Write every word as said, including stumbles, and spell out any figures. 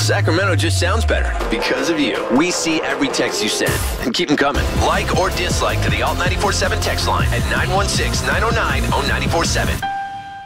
Sacramento just sounds better because of you. We see every text you send and keep them coming. Like or dislike to the Alt nine four seven text line at nine one six, nine oh nine, oh nine four seven.